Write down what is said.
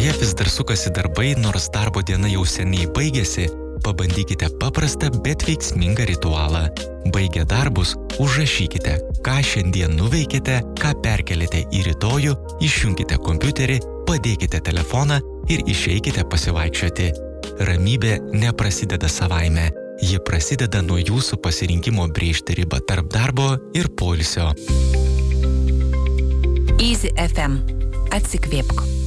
galvoje vis dar sukasi darbai, nors darbo diena jau seniai baigėsi, pabandykite paprastą, bet veiksmingą ritualą. Baigę darbus, užrašykite, ką šiandien nuveikėte, ką perkelėte į rytojų, išjunkite kompiuterį, padėkite telefoną ir išeikite pasivaikščioti. Ramybė neprasideda savaime. Ji prasideda nuo jūsų pasirinkimo brėžti ribą tarp darbo ir poilsio. Easy FM. Atsikvėpk.